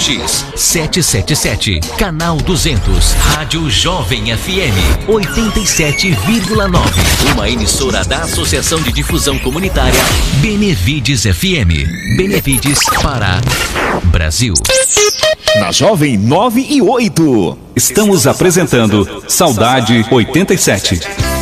X 777, canal 200, Rádio Jovem FM 87,9. Uma emissora da Associação de Difusão Comunitária Benevides FM. Benevides, Pará, Brasil. Na Jovem 9 e 8. Estamos apresentando Saudade 87.